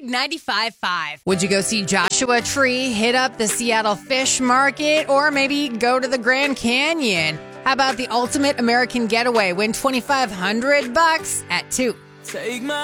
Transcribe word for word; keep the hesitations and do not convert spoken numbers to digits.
ninety-five point five. Would you go see Joshua Tree, hit up the Seattle Fish Market, or maybe go to the Grand Canyon? How about the ultimate American getaway? Win twenty-five hundred bucks at two. Take my